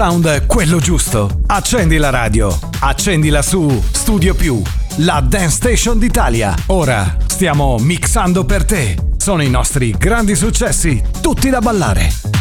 sound è quello giusto. Accendi la radio, accendila su Studio Più, la dance station d'Italia. Ora stiamo mixando per te. Sono i nostri grandi successi, tutti da ballare.